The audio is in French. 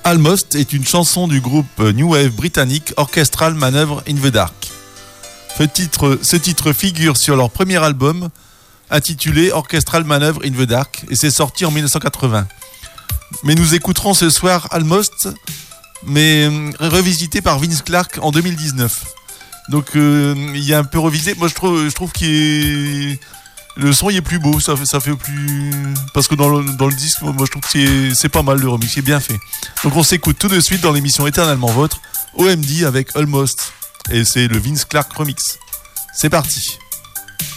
Almost est une chanson du groupe New Wave britannique Orchestral Manoeuvre in the Dark. Ce titre figure sur leur premier album intitulé Orchestral Manoeuvre in the Dark et c'est sorti en 1980. Mais nous écouterons ce soir Almost, mais revisité par Vince Clarke en 2019. Donc il y a un peu revisé. Moi je trouve le son il est plus beau, ça fait plus, parce que dans le disque, moi je trouve que c'est pas mal le remix, c'est bien fait. Donc on s'écoute tout de suite dans l'émission Éternellement Vôtre, OMD avec Almost, et c'est le Vince Clarke remix. C'est parti.